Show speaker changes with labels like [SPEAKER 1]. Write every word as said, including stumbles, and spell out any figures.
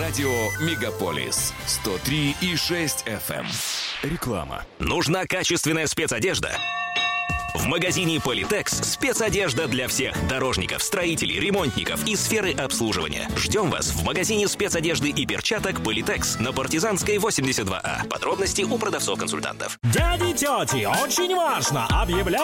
[SPEAKER 1] Радио «Мегаполис» сто три и шесть эф эм. Реклама.
[SPEAKER 2] Нужна качественная спецодежда? В магазине Политекс спецодежда для всех дорожников, строителей, ремонтников и сферы обслуживания. Ждем вас в магазине спецодежды и перчаток Политекс на Партизанской восемьдесят два А. Подробности у продавцов-консультантов.
[SPEAKER 3] Дяди, тети, очень важно! Объявляю